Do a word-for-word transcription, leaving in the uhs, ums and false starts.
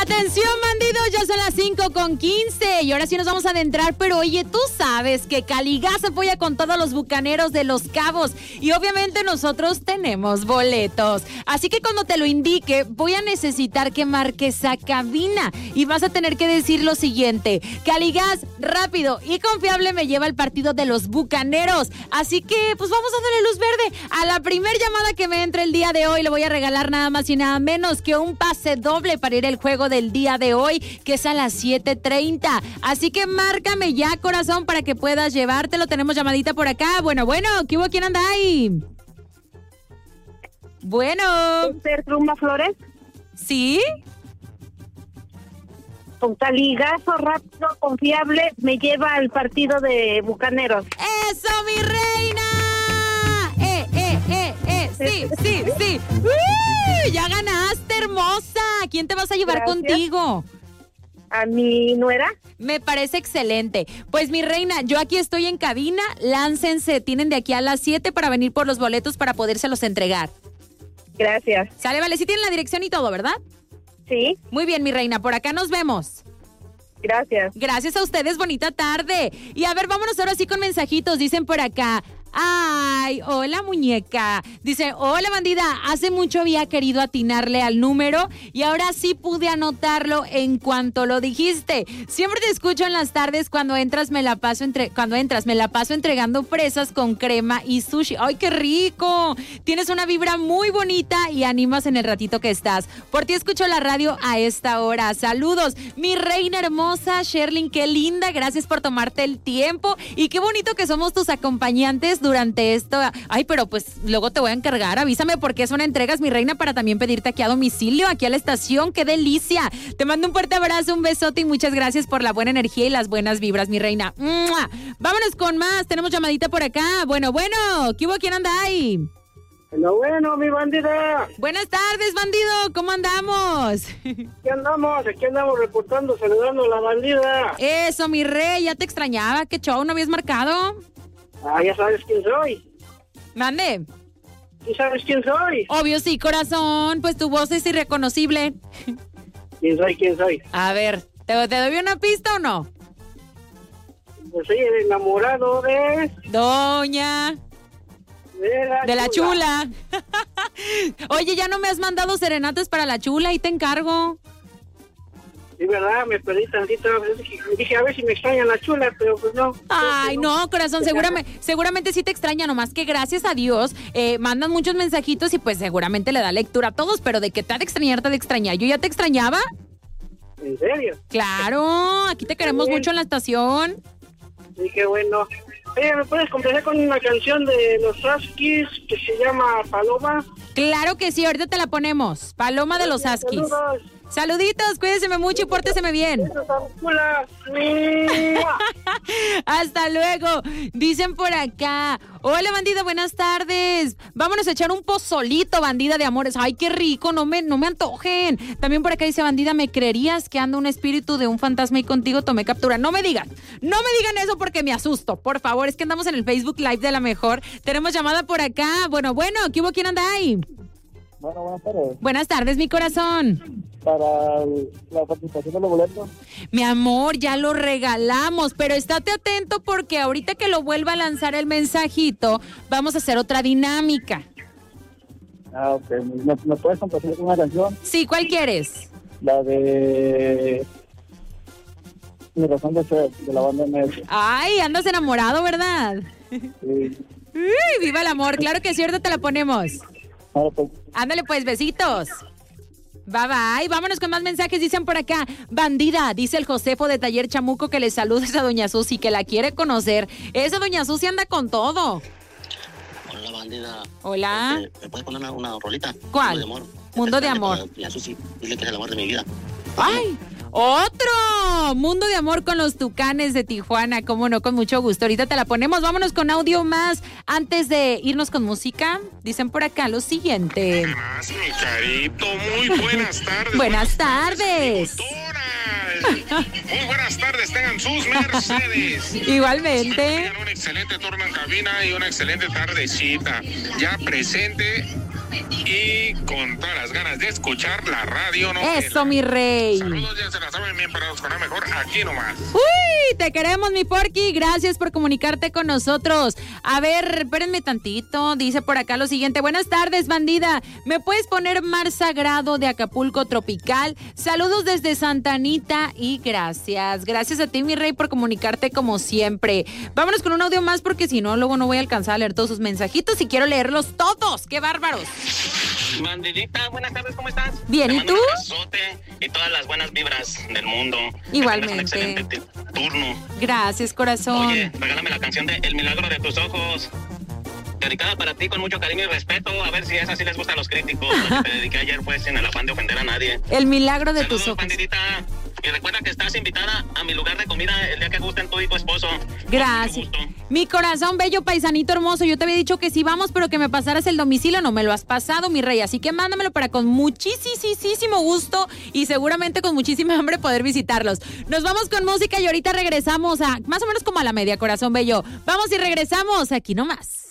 Atención, bandidos, ya son las cinco con quince y ahora sí nos vamos a adentrar, pero oye, tú sabes que Caligas apoya con todos los bucaneros de Los Cabos y obviamente nosotros tenemos boletos, así que cuando te lo indique voy a necesitar que marques a cabina y vas a tener que decir lo siguiente: Caligas, rápido y confiable me lleva el partido de los bucaneros, así que pues vamos a darle luz verde a la primer llamada que me entre el día de hoy. Le voy a regalar nada más y nada menos que un pase doble para ir al juego del día de hoy, que es a las siete treinta. Así que márcame ya, corazón, para que puedas llevártelo. Tenemos llamadita por acá. Bueno, bueno, ¿qué hubo? ¿Quién anda ahí? Bueno. ¿Ser Rumba Flores? ¿Sí? Con Caligazo rápido, confiable, me lleva al partido de Bucaneros. ¡Eso, mi reina! ¡Eh, eh, eh, eh! ¡Sí, sí, sí! ¡Uy! ¡Ya ganaste, hermosa! ¿Quién te vas a llevar Gracias. contigo? ¿A mi nuera? Me parece excelente. Pues mi reina, yo aquí estoy en cabina. Láncense, tienen de aquí a las siete para venir por los boletos para podérselos entregar. Gracias. Sale, vale, sí tienen la dirección y todo, ¿verdad? Sí. Muy bien, mi reina, por acá nos vemos. Gracias. Gracias a ustedes, bonita tarde. Y a ver, vámonos ahora sí con mensajitos. Dicen por acá: ay, hola muñeca. Dice: hola bandida, hace mucho había querido atinarle al número y ahora sí pude anotarlo en cuanto lo dijiste. Siempre te escucho en las tardes cuando entras me la paso entre cuando entras me la paso entregando fresas con crema y sushi. Ay, qué rico. Tienes una vibra muy bonita y animas en el ratito que estás. Por ti escucho la radio a esta hora. Saludos, mi reina hermosa Sherlyn, qué linda. Gracias por tomarte el tiempo y qué bonito que somos tus acompañantes durante esto. Ay, pero pues luego te voy a encargar, avísame porque son entregas, mi reina, para también pedirte aquí a domicilio, aquí a la estación. ¡Qué delicia! Te mando un fuerte abrazo, un besote y muchas gracias por la buena energía y las buenas vibras, mi reina. ¡Mua! Vámonos con más, tenemos llamadita por acá. Bueno, bueno, ¿qué hubo? ¿Quién anda ahí? Lo bueno, mi bandida. Buenas tardes, bandido, ¿cómo andamos? Aquí andamos, aquí andamos reportando, saludando a la bandida. Eso, mi rey, ya te extrañaba. ¿Qué show? ¿No habías marcado? Ah, ya sabes quién soy. Mande. ¿Tú sabes quién soy? Obvio sí, corazón, pues tu voz es irreconocible. ¿Quién soy, quién soy? A ver, ¿te, te doy una pista o no? Pues soy el enamorado de... Doña... De la, de la chula. chula. Oye, ya no me has mandado serenatas para la chula y te encargo. Sí, verdad, me perdí tantito. Dije, dije a ver si me extraña la chula, pero pues no. Ay, pues, no, corazón, seguramente, seguramente sí te extraña, nomás que gracias a Dios eh, mandan muchos mensajitos y pues seguramente le da lectura a todos, pero de que te ha de extrañar, te ha de extrañar. ¿Yo ya te extrañaba? ¿En serio? Claro, aquí te queremos Bien. mucho en la estación. Sí, qué bueno. Oye, ¿me puedes complacer con una canción de los Huskies que se llama Paloma? Claro que sí, ahorita te la ponemos. Paloma de los Huskies. Saludos. Saluditos, cuídeseme mucho y pórteseme bien. Besos a la chula. Hasta luego. Dicen por acá: hola bandida, buenas tardes. Vámonos a echar un pozolito, bandida de amores. Ay, qué rico, no me, no me antojen. También por acá dice: bandida, ¿me creerías que anda un espíritu de un fantasma y contigo tomé captura? No me digan, no me digan eso porque me asusto. Por favor, es que andamos en el Facebook Live de La Mejor. Tenemos llamada por acá. Bueno, bueno, ¿qué hubo? ¿Quién anda ahí? Bueno, buenas tardes. Buenas tardes, mi corazón. Para el- la participación de los boletos. Mi amor, ya lo regalamos, pero estate atento porque ahorita que lo vuelva a lanzar el mensajito, vamos a hacer otra dinámica. Ah, ok. ¿Me, me puedes complacer con una canción? Sí, ¿cuál quieres? La de... Mi razón de ser, de la banda M S. Ay, andas enamorado, ¿verdad? Sí. Uy, viva el amor, claro que sí, ahorita te la ponemos. Ahora, pues, Ándale pues, besitos. Bye bye, vámonos con más mensajes. Dicen por acá: bandida, dice el Josefo de Taller Chamuco que le saludes a doña Susi, que la quiere conocer. Esa doña Susi anda con todo. Hola, bandida. Hola. Este, ¿Me puedes poner una, una rolita? ¿Cuál? Mundo de amor. Mundo de amor. Para doña Susi, dile que es el amor de mi vida. ¡Ay! ¡Otro! Mundo de amor con los Tucanes de Tijuana. Cómo no, con mucho gusto. Ahorita te la ponemos. Vámonos con audio más. Antes de irnos con música, dicen por acá lo siguiente. Más, mi carito, muy buenas tardes. Buenas tardes. Doctora. Muy buenas tardes, tengan sus mercedes. Igualmente. Tengan un excelente turno en cabina y una excelente tardecita. Ya presente y con todas las ganas de escuchar la radio novela. Eso, mi rey. Saludos, ya se la saben bien parados con la mejor, aquí nomás. Uy, te queremos, mi Porky. Gracias por comunicarte con nosotros. A ver, espérenme tantito. Dice por acá lo siguiente. Buenas tardes, bandida. ¿Me puedes poner Mar Sagrado de Acapulco Tropical? Saludos desde Santa Anita y gracias. Gracias a ti, mi rey, por comunicarte como siempre. Vámonos con un audio más porque si no, luego no voy a alcanzar a leer todos sus mensajitos y quiero leerlos todos. ¡Qué bárbaros! Bandidita, buenas tardes, ¿cómo estás? Bien, Te ¿y mando tú? un abrazote y todas las buenas vibras del mundo. Igualmente. Que tengas un excelente t- turno. Gracias, corazón. Oye, regálame la canción de El Milagro de tus Ojos. Dedicada para ti con mucho cariño y respeto. A ver si esa sí les gusta a los críticos. La que te dediqué ayer, pues, sin el afán de ofender a nadie. El milagro de Saludos, tus ojos. bandidita. Y recuerda que estás invitada a mi lugar de comida el día que gusten tú y tu esposo. Gracias. Con mucho gusto. Mi corazón bello, paisanito hermoso. Yo te había dicho que sí vamos, pero que me pasaras el domicilio. No me lo has pasado, mi rey. Así que mándamelo para con muchísimo gusto y seguramente con muchísima hambre poder visitarlos. Nos vamos con música y ahorita regresamos a más o menos como a la media, corazón bello. Vamos y regresamos aquí nomás.